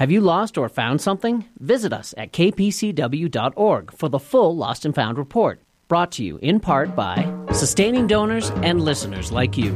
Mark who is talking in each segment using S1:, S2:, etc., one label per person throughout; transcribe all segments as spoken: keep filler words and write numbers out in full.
S1: Have you lost or found something? Visit us at k p c w dot org for the full Lost and Found report, brought to you in part by sustaining donors and listeners like you.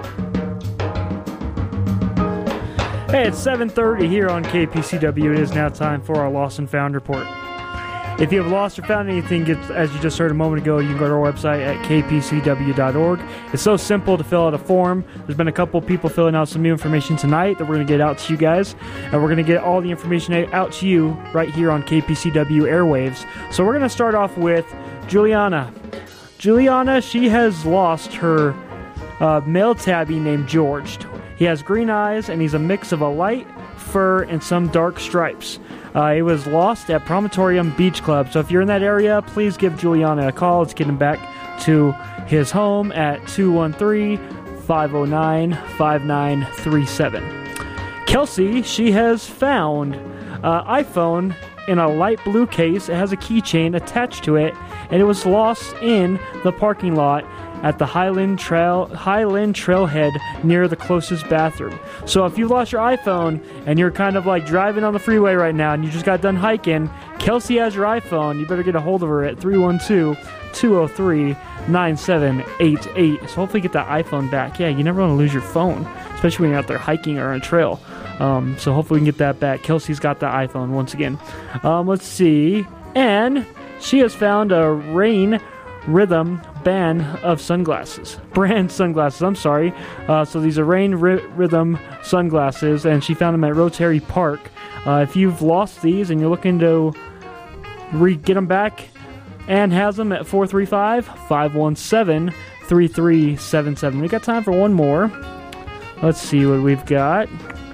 S2: Hey, it's seven thirty here on K P C W. It is now time for our Lost and Found report. If you have lost or found anything, as you just heard a moment ago, you can go to our website at k p c w dot org. It's so simple to fill out a form. There's been a couple people filling out some new information tonight that we're going to get out to you guys. And we're going to get all the information out to you right here on K P C W airwaves. So we're going to start off with Juliana. Juliana, she has lost her uh, male tabby named George. He has green eyes, and he's a mix of a light fur and some dark stripes. Uh, it was lost at Promontorium Beach Club. So if you're in that area, please give Juliana a call. Let's get him back to his home at two one three, five oh nine, five nine three seven. Kelsey, she has found an uh, iPhone in a light blue case. It has a keychain attached to it, and it was lost in the parking lot at the Highland Trail Highland Trailhead near the closest bathroom. So if you lost your iPhone and you're kind of like driving on the freeway right now and you just got done hiking, Kelsey has your iPhone. You better get a hold of her at three one two, two oh three, nine seven eight eight. So hopefully get that iPhone back. Yeah, you never want to lose your phone, especially when you're out there hiking or on a trail. Um, so hopefully we can get that back. Kelsey's got the iPhone once again. Um, let's see. And she has found a Rain Rhythm band of sunglasses. Brand sunglasses, I'm sorry. Uh, so these are Rain Ry- Rhythm sunglasses, and she found them at Rotary Park. Uh, if you've lost these and you're looking to re- get them back, Ann has them at four three five, five one seven, three three seven seven. We got time for one more. Let's see what we've got.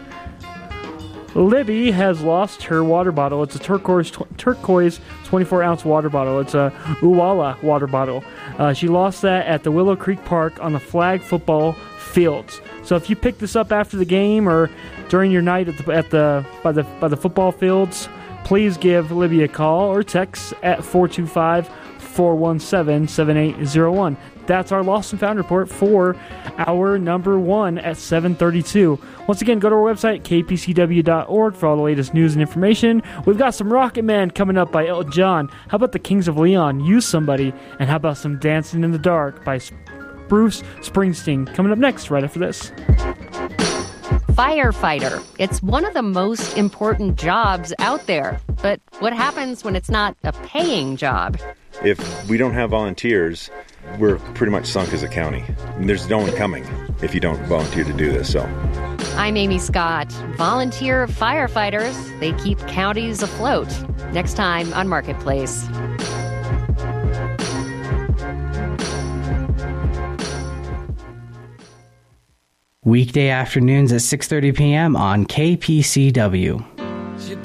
S2: Libby has lost her water bottle. It's a turquoise tw- turquoise twenty-four ounce water bottle. It's a Uwala water bottle. Uh, she lost that at the Willow Creek Park on the flag football fields. So if you pick this up after the game or during your night at the, at the by the by the football fields, please give Libby a call or text at four two five, four one seven, seven eight zero one. That's our Lost and Found report for our number one at seven thirty-two. Once again, go to our website, k p c w dot org, for all the latest news and information. We've got some Rocket Man coming up by Elton John. How about the Kings of Leon, Use Somebody? And how about some Dancing in the Dark by Bruce Springsteen? Coming up next, right after this.
S3: Firefighter. It's one of the most important jobs out there. But what happens when it's not a paying job?
S4: If we don't have volunteers, we're pretty much sunk as a county. There's no one coming if you don't volunteer to do this. So,
S3: I'm Amy Scott. Volunteer firefighters, they keep counties afloat. Next time on Marketplace.
S5: Weekday afternoons at six thirty p.m. on K P C W.